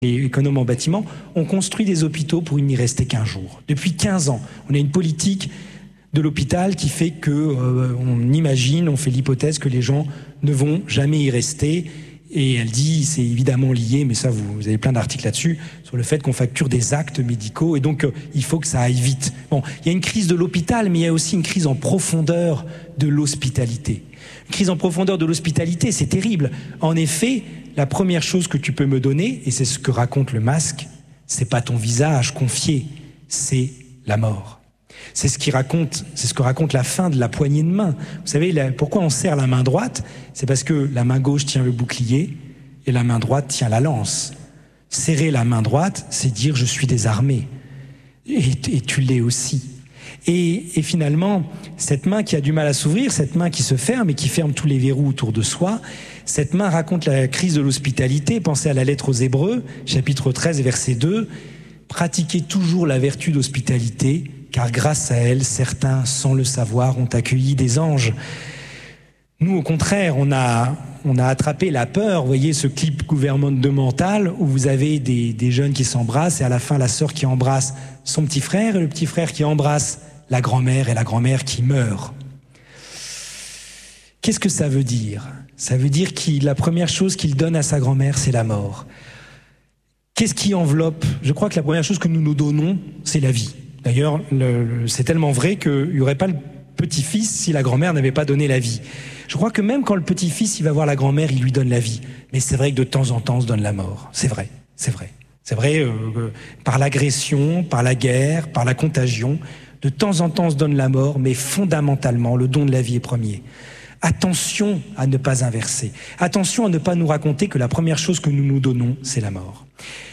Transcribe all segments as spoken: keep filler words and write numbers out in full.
et économes en bâtiment, on construit des hôpitaux pour n'y rester qu'un jour. Depuis quinze ans, on a une politique de l'hôpital qui fait que euh, on imagine, on fait l'hypothèse que les gens ne vont jamais y rester. Et elle dit, c'est évidemment lié, mais ça, vous, vous avez plein d'articles là-dessus, sur le fait qu'on facture des actes médicaux, et donc euh, il faut que ça aille vite. Bon, il y a une crise de l'hôpital, mais il y a aussi une crise en profondeur de l'hospitalité. Une crise en profondeur de l'hospitalité, c'est terrible. En effet, la première chose que tu peux me donner, et c'est ce que raconte le masque, c'est pas ton visage confié, c'est la mort. C'est ce qui raconte, c'est ce que raconte la fin de la poignée de main. Vous savez, la, pourquoi on serre la main droite? C'est parce que la main gauche tient le bouclier et la main droite tient la lance. Serrer la main droite, c'est dire je suis désarmé. Et, et tu l'es aussi. Et, et finalement, cette main qui a du mal à s'ouvrir, cette main qui se ferme et qui ferme tous les verrous autour de soi, cette main raconte la crise de l'hospitalité. Pensez à la lettre aux Hébreux, chapitre treize, verset deux. Pratiquez toujours la vertu d'hospitalité, car grâce à elle, certains, sans le savoir, ont accueilli des anges. Nous, au contraire, on a, on a attrapé la peur. Vous voyez ce clip gouvernemental où vous avez des, des jeunes qui s'embrassent et à la fin, la sœur qui embrasse son petit frère et le petit frère qui embrasse la grand-mère et la grand-mère qui meurt. Qu'est-ce que ça veut dire? Ça veut dire que la première chose qu'il donne à sa grand-mère, c'est la mort. Qu'est-ce qui enveloppe? Je crois que la première chose que nous nous donnons, c'est la vie. D'ailleurs, le, le, c'est tellement vrai qu'il n'y aurait pas le petit-fils si la grand-mère n'avait pas donné la vie. Je crois que même quand le petit-fils il va voir la grand-mère, il lui donne la vie. Mais c'est vrai que de temps en temps, on se donne la mort. C'est vrai, c'est vrai. C'est vrai, euh, euh, par l'agression, par la guerre, par la contagion, de temps en temps, on se donne la mort, mais fondamentalement, le don de la vie est premier. Attention à ne pas inverser. Attention à ne pas nous raconter que la première chose que nous nous donnons, c'est la mort.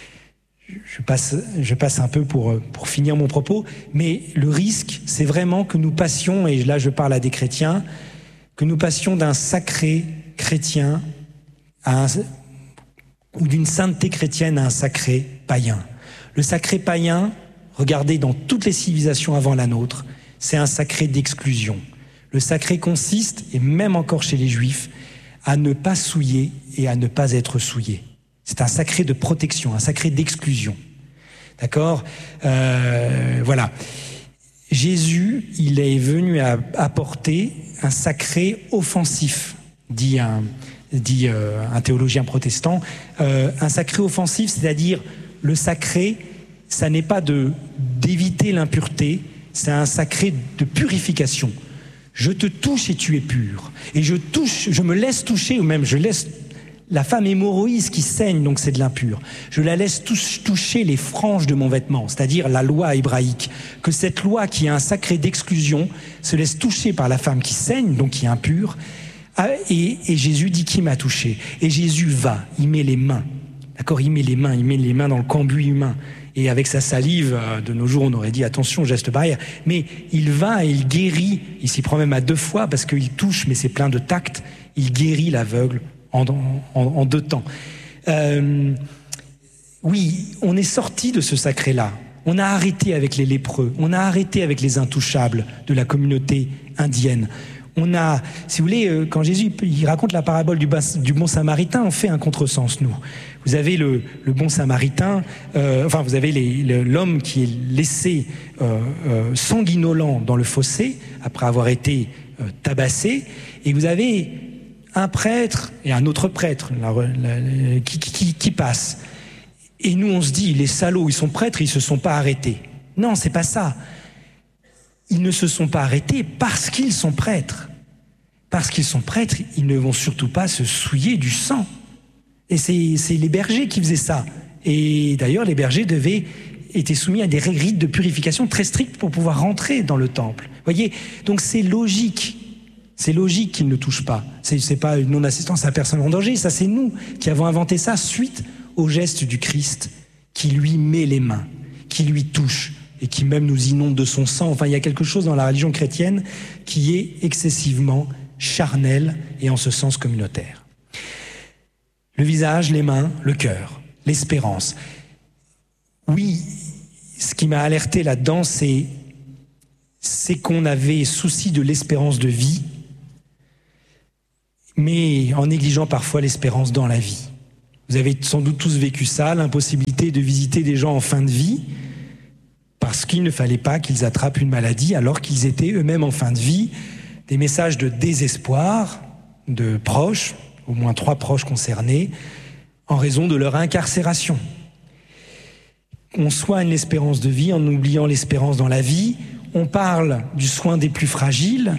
Je passe, je passe un peu pour, pour finir mon propos, mais le risque, c'est vraiment que nous passions, et là je parle à des chrétiens, que nous passions d'un sacré chrétien à un, ou d'une sainteté chrétienne à un sacré païen. Le sacré païen, regardez dans toutes les civilisations avant la nôtre, c'est un sacré d'exclusion. Le sacré consiste, et même encore chez les Juifs, à ne pas souiller et à ne pas être souillé. C'est un sacré de protection, un sacré d'exclusion. D'accord ? euh, Voilà. Jésus, il est venu à apporter un sacré offensif, dit un, dit, euh, un théologien protestant. Euh, un sacré offensif, c'est-à-dire le sacré, ça n'est pas de d'éviter l'impureté, c'est un sacré de purification. Je te touche et tu es pur. Et je touche, je me laisse toucher, ou même je laisse... La femme hémorroïse qui saigne, donc c'est de l'impur. Je la laisse toucher les franges de mon vêtement, c'est-à-dire la loi hébraïque. Que cette loi qui a un sacré d'exclusion se laisse toucher par la femme qui saigne, donc qui est impure. Et, et Jésus dit qui m'a touché. Et Jésus va, il met les mains. D'accord, il met les mains, il met les mains dans le cambouis humain. Et avec sa salive, de nos jours, on aurait dit attention, geste barrière. Mais il va et il guérit. Il s'y prend même à deux fois parce qu'il touche, mais c'est plein de tact. Il guérit l'aveugle. En, en, en deux temps. Euh, oui, on est sorti de ce sacré-là. On a arrêté avec les lépreux. On a arrêté avec les intouchables de la communauté indienne. On a, si vous voulez, quand Jésus il raconte la parabole du, bas, du bon samaritain, on fait un contresens, nous. Vous avez le, le bon samaritain, euh, enfin, vous avez les, le, l'homme qui est laissé euh, euh, sanguinolent dans le fossé après avoir été euh, tabassé, et vous avez un prêtre et un autre prêtre la, la, la, qui, qui, qui passent. Et nous, on se dit, les salauds, ils sont prêtres, ils ne se sont pas arrêtés. Non, c'est pas ça. Ils ne se sont pas arrêtés parce qu'ils sont prêtres. Parce qu'ils sont prêtres, ils ne vont surtout pas se souiller du sang. Et c'est, c'est les bergers qui faisaient ça. Et d'ailleurs, les bergers devaient, étaient soumis à des rites de purification très stricts pour pouvoir rentrer dans le temple. Vous voyez, donc c'est logique. C'est logique qu'ils ne touchent pas. C'est, c'est pas une non-assistance à personne en danger. Ça, c'est nous qui avons inventé ça suite au geste du Christ qui lui met les mains, qui lui touche et qui même nous inonde de son sang. Enfin, il y a quelque chose dans la religion chrétienne qui est excessivement charnel et en ce sens communautaire. Le visage, les mains, le cœur, l'espérance. Oui, ce qui m'a alerté là-dedans, c'est, c'est qu'on avait souci de l'espérance de vie, mais en négligeant parfois l'espérance dans la vie. Vous avez sans doute tous vécu ça, l'impossibilité de visiter des gens en fin de vie, parce qu'il ne fallait pas qu'ils attrapent une maladie alors qu'ils étaient eux-mêmes en fin de vie. Des messages de désespoir de proches, au moins trois proches concernés, en raison de leur incarcération. On soigne l'espérance de vie en oubliant l'espérance dans la vie. On parle du soin des plus fragiles,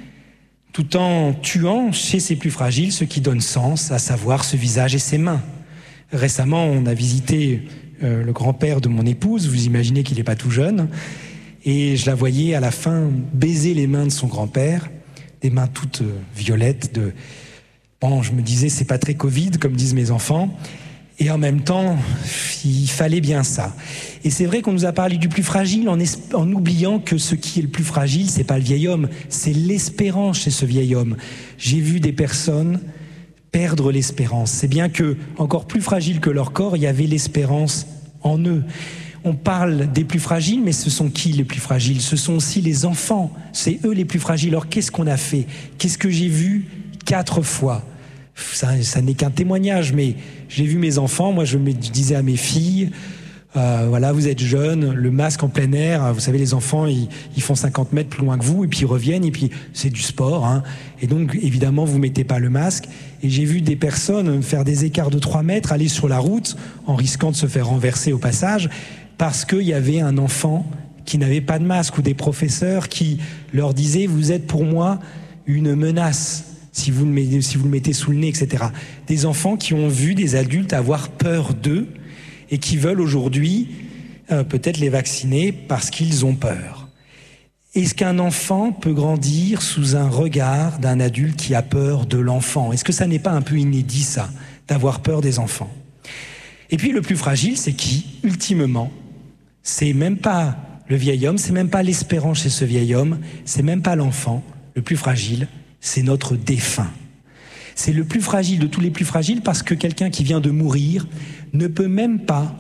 tout en tuant chez ces plus fragiles ce qui donne sens, à savoir ce visage et ses mains. Récemment, on a visité euh, le grand-père de mon épouse, vous imaginez qu'il n'est pas tout jeune, et je la voyais à la fin baiser les mains de son grand-père, des mains toutes euh, violettes. De... Bon, je me disais, c'est pas très Covid, comme disent mes enfants, et en même temps, il fallait bien ça. Et c'est vrai qu'on nous a parlé du plus fragile en, es- en oubliant que ce qui est le plus fragile, c'est pas le vieil homme, c'est l'espérance chez ce vieil homme. J'ai vu des personnes perdre l'espérance. C'est bien que, encore plus fragile que leur corps, il y avait l'espérance en eux. On parle des plus fragiles, mais ce sont qui les plus fragiles? Ce sont aussi les enfants. C'est eux les plus fragiles. Alors qu'est-ce qu'on a fait? Qu'est-ce que j'ai vu quatre fois? Ça, ça n'est qu'un témoignage, mais j'ai vu mes enfants. Moi, je me disais à mes filles, euh, voilà, vous êtes jeunes, le masque en plein air, vous savez, les enfants, ils, ils font cinquante mètres plus loin que vous, et puis ils reviennent, et puis c'est du sport, hein. Et donc, évidemment, vous mettez pas le masque. Et j'ai vu des personnes faire des écarts de trois mètres, aller sur la route, en risquant de se faire renverser au passage, parce qu'il y avait un enfant qui n'avait pas de masque, ou des professeurs qui leur disaient, vous êtes pour moi une menace, si vous le mettez, si vous le mettez sous le nez, et cetera. Des enfants qui ont vu des adultes avoir peur d'eux et qui veulent aujourd'hui euh, peut-être les vacciner parce qu'ils ont peur. Est-ce qu'un enfant peut grandir sous un regard d'un adulte qui a peur de l'enfant? Est-ce que ça n'est pas un peu inédit, ça, d'avoir peur des enfants? Et puis le plus fragile, c'est qui, ultimement? C'est même pas le vieil homme, c'est même pas l'espérance chez ce vieil homme, c'est même pas l'enfant. Le plus fragile, c'est notre défunt. C'est le plus fragile de tous les plus fragiles parce que quelqu'un qui vient de mourir ne peut même pas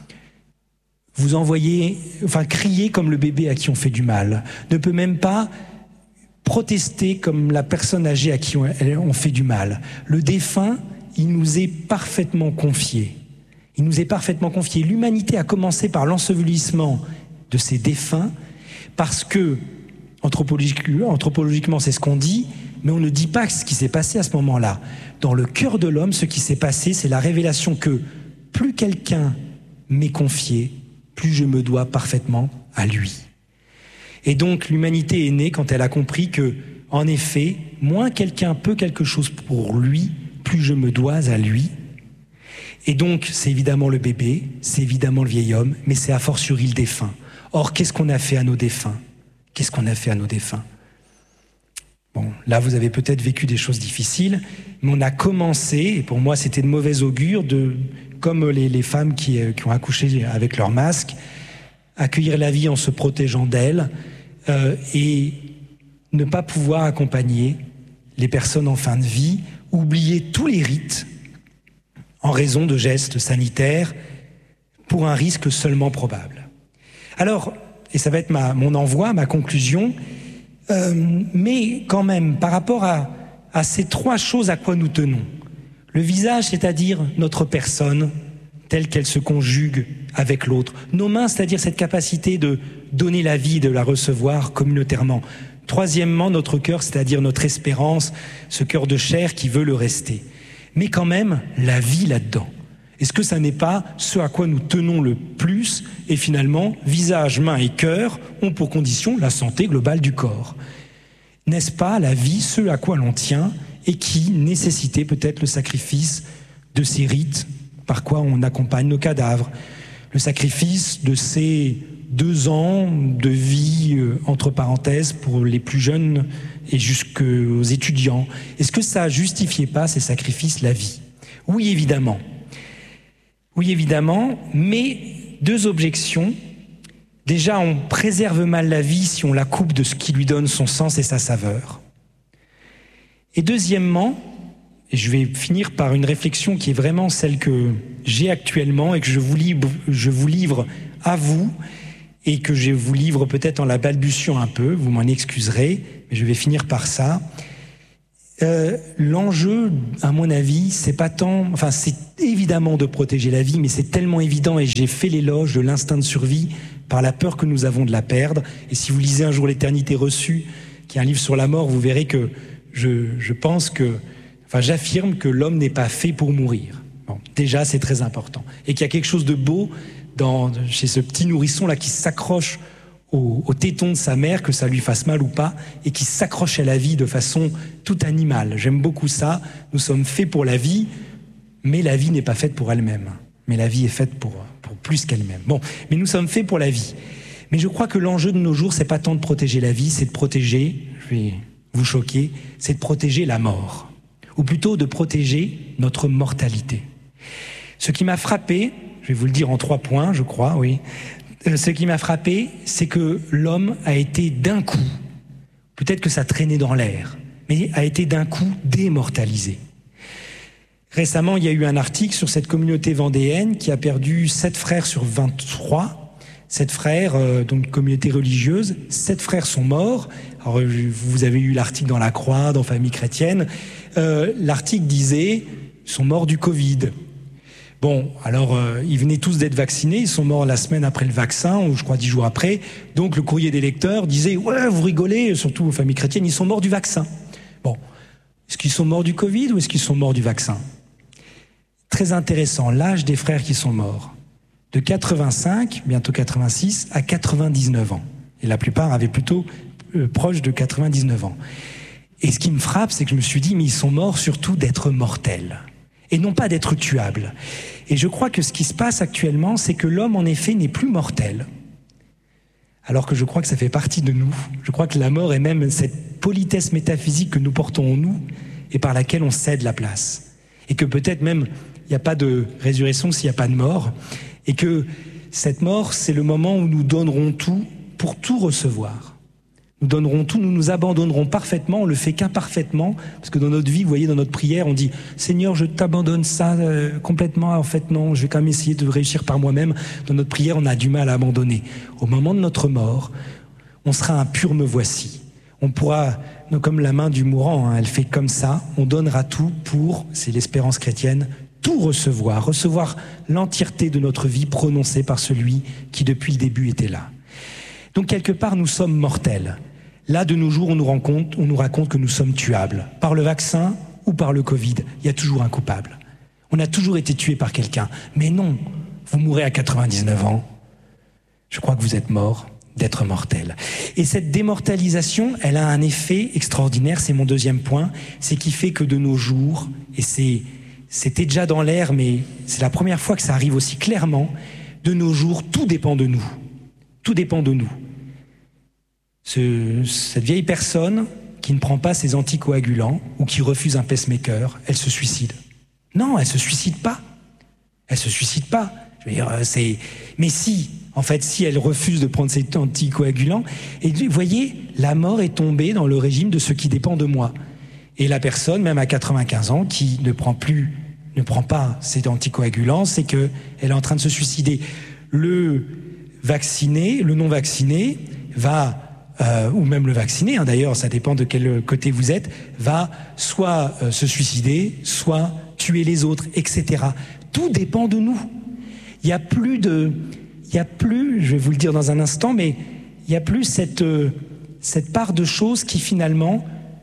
vous envoyer, enfin crier comme le bébé à qui on fait du mal, ne peut même pas protester comme la personne âgée à qui on, on fait du mal. Le défunt, il nous est parfaitement confié. Il nous est parfaitement confié. L'humanité a commencé par l'ensevelissement de ces défunts parce que, anthropologiquement, anthropologiquement c'est ce qu'on dit, mais on ne dit pas ce qui s'est passé à ce moment-là. Dans le cœur de l'homme, ce qui s'est passé, c'est la révélation que plus quelqu'un m'est confié, plus je me dois parfaitement à lui. Et donc l'humanité est née quand elle a compris que, en effet, moins quelqu'un peut quelque chose pour lui, plus je me dois à lui. Et donc c'est évidemment le bébé, c'est évidemment le vieil homme, mais c'est a fortiori le défunt. Or, qu'est-ce qu'on a fait à nos défunts? Qu'est-ce qu'on a fait à nos défunts? Bon, là, vous avez peut-être vécu des choses difficiles, mais on a commencé, et pour moi, c'était de mauvais augure, de, comme les, les femmes qui, qui ont accouché avec leur masque, accueillir la vie en se protégeant d'elle, euh, et ne pas pouvoir accompagner les personnes en fin de vie, oublier tous les rites en raison de gestes sanitaires pour un risque seulement probable. Alors, et ça va être ma, mon envoi, ma conclusion, Euh, mais quand même, par rapport à, à ces trois choses à quoi nous tenons, le visage, c'est-à-dire notre personne, telle qu'elle se conjugue avec l'autre, nos mains, c'est-à-dire cette capacité de donner la vie, de la recevoir communautairement. Troisièmement, notre cœur, c'est-à-dire notre espérance, ce cœur de chair qui veut le rester. Mais quand même, la vie là-dedans. Est-ce que ça n'est pas ce à quoi nous tenons le plus? Et finalement, visage, main et cœur ont pour condition la santé globale du corps. N'est-ce pas la vie, ce à quoi l'on tient et qui nécessitait peut-être le sacrifice de ces rites par quoi on accompagne nos cadavres, le sacrifice de ces deux ans de vie euh, entre parenthèses pour les plus jeunes et jusqu'aux étudiants? Est-ce que ça justifiait pas ces sacrifices, la vie? Oui, évidemment. Oui, évidemment, mais deux objections. Déjà, on préserve mal la vie si on la coupe de ce qui lui donne son sens et sa saveur. Et deuxièmement, et je vais finir par une réflexion qui est vraiment celle que j'ai actuellement et que je vous livre, je vous livre à vous et que je vous livre peut-être en la balbutiant un peu, vous m'en excuserez, mais je vais finir par ça. Euh, l'enjeu, à mon avis, c'est pas tant, enfin, c'est évidemment de protéger la vie, mais c'est tellement évident, et j'ai fait l'éloge de l'instinct de survie par la peur que nous avons de la perdre. Et si vous lisez un jour l'éternité reçue, qui est un livre sur la mort, vous verrez que je, je pense que, enfin, j'affirme que l'homme n'est pas fait pour mourir. Bon, déjà, c'est très important. Et qu'il y a quelque chose de beau dans, chez ce petit nourrisson là qui s'accroche Au, au téton de sa mère, que ça lui fasse mal ou pas, et qui s'accroche à la vie de façon tout animale. J'aime beaucoup ça. Nous sommes faits pour la vie, mais la vie n'est pas faite pour elle-même. Mais la vie est faite pour, pour plus qu'elle-même. Bon, mais nous sommes faits pour la vie. Mais je crois que l'enjeu de nos jours, c'est pas tant de protéger la vie, c'est de protéger, je vais vous choquer, c'est de protéger la mort. Ou plutôt de protéger notre mortalité. Ce qui m'a frappé, je vais vous le dire en trois points, je crois, oui. Ce qui m'a frappé, c'est que l'homme a été d'un coup, peut-être que ça traînait dans l'air, mais a été d'un coup démortalisé. Récemment, il y a eu un article sur cette communauté vendéenne qui a perdu sept frères sur vingt-trois. Sept frères, euh, donc communauté religieuse, sept frères sont morts. Alors, vous avez eu l'article dans La Croix, dans Famille chrétienne. Euh, l'article disait, ils sont morts du Covid. Bon, alors, euh, ils venaient tous d'être vaccinés, ils sont morts la semaine après le vaccin, ou je crois dix jours après. Donc, le courrier des lecteurs disait, ouais, vous rigolez, surtout aux familles chrétiennes, ils sont morts du vaccin. Bon, est-ce qu'ils sont morts du Covid ou est-ce qu'ils sont morts du vaccin? Très intéressant, l'âge des frères qui sont morts. De quatre-vingt-cinq, bientôt quatre-vingt-six, à quatre-vingt-dix-neuf ans. Et la plupart avaient plutôt euh, proche de quatre-vingt-dix-neuf ans. Et ce qui me frappe, c'est que je me suis dit, mais ils sont morts surtout d'être mortels. Et non pas d'être tuables. Et je crois que ce qui se passe actuellement, c'est que l'homme, en effet, n'est plus mortel. Alors que je crois que ça fait partie de nous. Je crois que la mort est même cette politesse métaphysique que nous portons en nous et par laquelle on cède la place. Et que peut-être même, il n'y a pas de résurrection s'il n'y a pas de mort. Et que cette mort, c'est le moment où nous donnerons tout pour tout recevoir. Nous donnerons tout, nous nous abandonnerons parfaitement, on le fait qu'imparfaitement, parce que dans notre vie, vous voyez, dans notre prière, on dit « Seigneur, je t'abandonne ça euh, complètement », en fait non, je vais quand même essayer de réussir par moi-même. Dans notre prière, on a du mal à abandonner. Au moment de notre mort, on sera un pur me voici. On pourra, comme la main du mourant, hein, elle fait comme ça, on donnera tout pour, c'est l'espérance chrétienne, tout recevoir, recevoir l'entièreté de notre vie prononcée par celui qui depuis le début était là. Donc quelque part, nous sommes mortels. Là, de nos jours, on nous raconte, on nous raconte que nous sommes tuables. Par le vaccin ou par le Covid, il y a toujours un coupable. On a toujours été tué par quelqu'un. Mais non, vous mourrez à quatre-vingt-dix-neuf ans. Je crois que vous êtes mort d'être mortel. Et cette démortalisation, elle a un effet extraordinaire, c'est mon deuxième point, c'est qui fait que de nos jours, et c'est, c'était déjà dans l'air, mais c'est la première fois que ça arrive aussi clairement, de nos jours, tout dépend de nous. Tout dépend de nous. Ce, cette vieille personne qui ne prend pas ses anticoagulants ou qui refuse un pacemaker, elle se suicide. Non, elle se suicide pas. Elle se suicide pas. Je veux dire, c'est. Mais si, en fait, si elle refuse de prendre ses anticoagulants, et vous voyez, la mort est tombée dans le régime de ce qui dépend de moi. Et la personne, même à quatre-vingt-quinze ans, qui ne prend plus, ne prend pas ses anticoagulants, c'est que elle est en train de se suicider. Le vacciné, le non vacciné va Euh, ou même le vacciné, hein, d'ailleurs, ça dépend de quel côté vous êtes, va soit euh, se suicider, soit tuer les autres, et cetera. Tout dépend de nous. Il n'y a plus de, il n'y a plus, je vais vous le dire dans un instant, mais il n'y a plus cette, euh, cette part de choses qui finalement,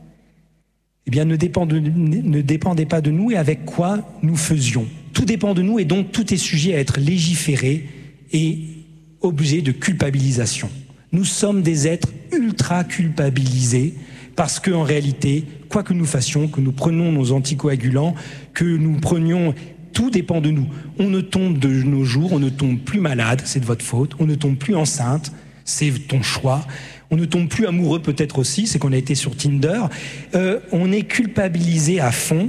eh bien, ne dépend de, ne dépendait pas de nous et avec quoi nous faisions. Tout dépend de nous et donc tout est sujet à être légiféré et objet de culpabilisation. Nous sommes des êtres ultra culpabilisés parce qu'en réalité, quoi que nous fassions, que nous prenions nos anticoagulants, que nous prenions, tout dépend de nous. On ne tombe de nos jours, on ne tombe plus malade, c'est de votre faute, on ne tombe plus enceinte, c'est ton choix, on ne tombe plus amoureux peut-être aussi, c'est qu'on a été sur Tinder, euh, on est culpabilisé à fond,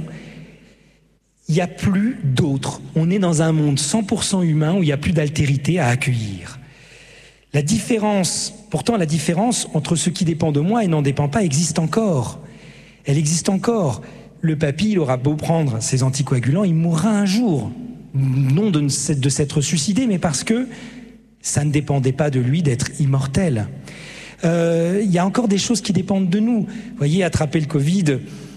il n'y a plus d'autres. On est dans un monde cent pour cent humain où il n'y a plus d'altérité à accueillir. La différence, pourtant la différence entre ce qui dépend de moi et n'en dépend pas existe encore. Elle existe encore. Le papy, il aura beau prendre ses anticoagulants, il mourra un jour. Non de, de s'être suicidé, mais parce que ça ne dépendait pas de lui d'être immortel. Euh, il y a encore des choses qui dépendent de nous. Vous voyez, attraper le Covid,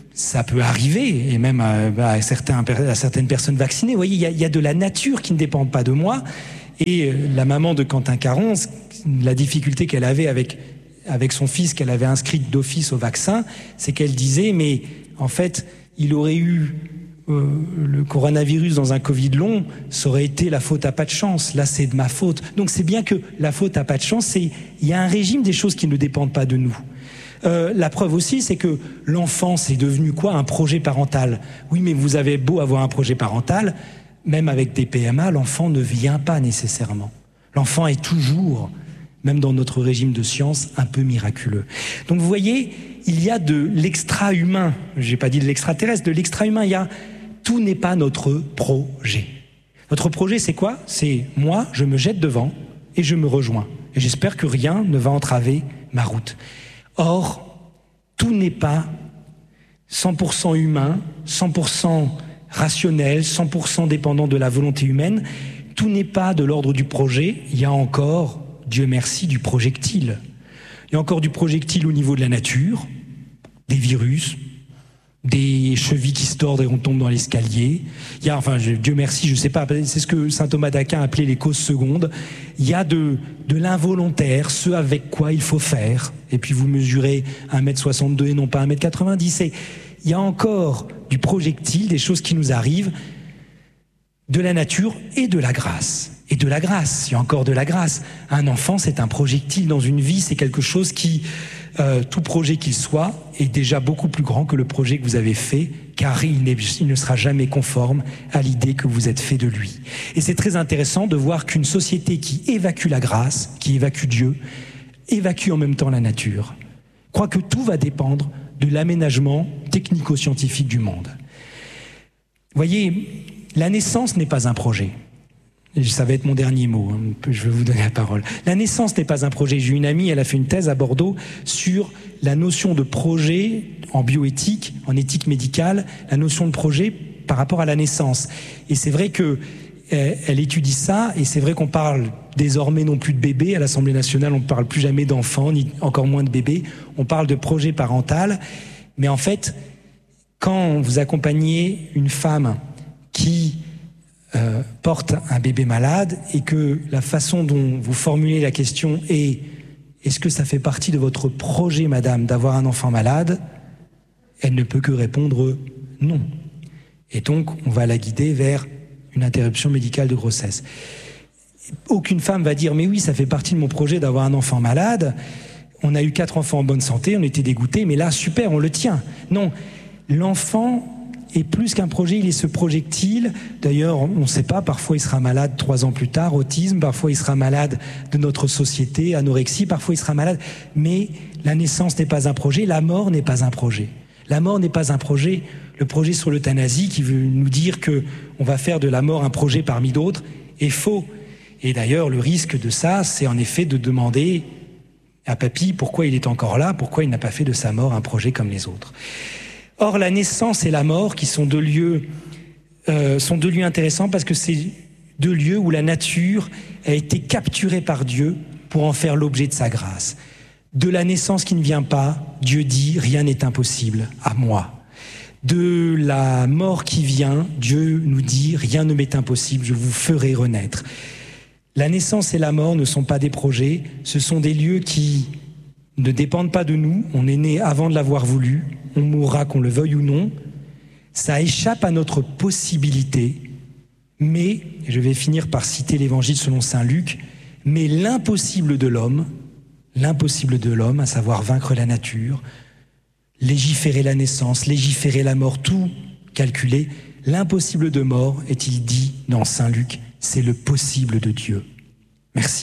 ça peut arriver, et même à, à, certains, à certaines personnes vaccinées. Vous voyez, il y a, il y a de la nature qui ne dépend pas de moi. Et la maman de Quentin Caron, la difficulté qu'elle avait avec, avec son fils qu'elle avait inscrit d'office au vaccin, c'est qu'elle disait, mais en fait, il aurait eu euh, le coronavirus dans un Covid long, ça aurait été la faute à pas de chance. Là, c'est de ma faute. Donc c'est bien que la faute à pas de chance, c'est, il y a un régime des choses qui ne dépendent pas de nous. Euh, la preuve aussi, c'est que l'enfant, c'est devenu quoi? Un projet parental. Oui, mais vous avez beau avoir un projet parental, même avec des P M A, l'enfant ne vient pas nécessairement. L'enfant est toujours, même dans notre régime de science, un peu miraculeux. Donc vous voyez, il y a de l'extra-humain, j'ai pas dit de l'extraterrestre, de l'extra-humain, il y a, tout n'est pas notre projet. Notre projet, c'est quoi? C'est moi, je me jette devant et je me rejoins. Et j'espère que rien ne va entraver ma route. Or, tout n'est pas cent pour cent humain, cent pour cent rationnel, cent pour cent dépendant de la volonté humaine. Tout n'est pas de l'ordre du projet. Il y a encore, Dieu merci, du projectile. Il y a encore du projectile au niveau de la nature, des virus, des chevilles qui se tordent et on tombe dans l'escalier. Il y a, enfin, je, Dieu merci, je ne sais pas, c'est ce que saint Thomas d'Aquin appelait les causes secondes. Il y a de, de l'involontaire, ce avec quoi il faut faire. Et puis vous mesurez un mètre soixante-deux et non pas un mètre quatre-vingt-dix. Et il y a encore du projectile, des choses qui nous arrivent, de la nature et de la grâce. Et de la grâce, il y a encore de la grâce. Un enfant, c'est un projectile dans une vie, c'est quelque chose qui, euh, tout projet qu'il soit, est déjà beaucoup plus grand que le projet que vous avez fait, car il, il ne sera jamais conforme à l'idée que vous êtes fait de lui. Et c'est très intéressant de voir qu'une société qui évacue la grâce, qui évacue Dieu, évacue en même temps la nature, croit que tout va dépendre de l'aménagement technico-scientifique du monde. Vous voyez, la naissance n'est pas un projet. Ça va être mon dernier mot, hein. Je vais vous donner la parole. La naissance n'est pas un projet. J'ai une amie, elle a fait une thèse à Bordeaux sur la notion de projet en bioéthique, en éthique médicale, la notion de projet par rapport à la naissance. Et c'est vrai que elle étudie ça, et c'est vrai qu'on parle désormais non plus de bébés. À l'Assemblée nationale, on ne parle plus jamais d'enfants, ni encore moins de bébés. On parle de projet parental. Mais en fait, quand vous accompagnez une femme qui euh, porte un bébé malade et que la façon dont vous formulez la question est « Est-ce que ça fait partie de votre projet, madame, d'avoir un enfant malade ?» elle ne peut que répondre « non ». Et donc, on va la guider vers une interruption médicale de grossesse. Aucune femme va dire « mais oui, ça fait partie de mon projet d'avoir un enfant malade, on a eu quatre enfants en bonne santé, on était dégoûtés, mais là, super, on le tient ». Non, l'enfant est plus qu'un projet, il est ce projectile. D'ailleurs, on ne sait pas, parfois il sera malade trois ans plus tard, autisme, parfois il sera malade de notre société, anorexie, parfois il sera malade. Mais la naissance n'est pas un projet, la mort n'est pas un projet. La mort n'est pas un projet. Le projet sur l'euthanasie qui veut nous dire que on va faire de la mort un projet parmi d'autres est faux. Et d'ailleurs, le risque de ça, c'est en effet de demander à papy pourquoi il est encore là, pourquoi il n'a pas fait de sa mort un projet comme les autres. Or, la naissance et la mort, qui sont deux lieux, euh, sont deux lieux intéressants parce que c'est deux lieux où la nature a été capturée par Dieu pour en faire l'objet de sa grâce. De la naissance qui ne vient pas, Dieu dit « rien n'est impossible à moi ». De la mort qui vient, Dieu nous dit « rien ne m'est impossible, je vous ferai renaître ». La naissance et la mort ne sont pas des projets, ce sont des lieux qui ne dépendent pas de nous, on est né avant de l'avoir voulu, on mourra qu'on le veuille ou non, ça échappe à notre possibilité, mais, je vais finir par citer l'évangile selon saint Luc, mais l'impossible de l'homme, l'impossible de l'homme, à savoir vaincre la nature, légiférer la naissance, légiférer la mort, tout calculer, l'impossible de mort, est-il dit dans saint Luc, c'est le possible de Dieu. Merci.